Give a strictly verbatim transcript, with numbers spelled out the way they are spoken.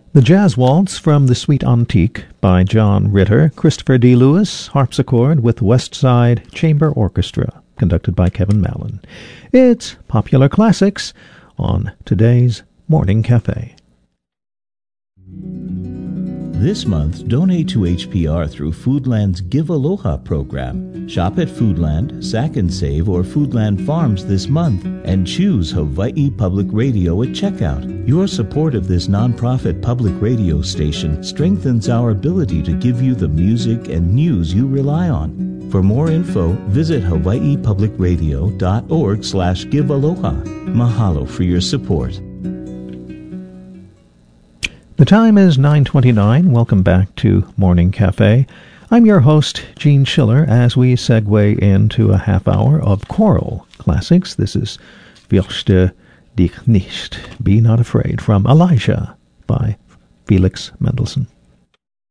The Jazz Waltz from the Suite Antique by John Ritter, Christopher D. Lewis, harpsichord with West Side Chamber Orchestra, conducted by Kevin Mallon. It's Popular Classics on today's Morning Cafe. This month, donate to H P R through Foodland's Give Aloha program. Shop at Foodland, Sack and Save, or Foodland Farms this month and choose Hawaii Public Radio at checkout. Your support of this nonprofit public radio station strengthens our ability to give you the music and news you rely on. For more info, visit hawaii public radio dot org slash give aloha. Mahalo for your support. The time is nine twenty-nine. Welcome back to Morning Cafe. I'm your host, Gene Schiller, as we segue into a half hour of choral classics. This is Fürchte dich nicht, Be Not Afraid, from Elijah by Felix Mendelssohn.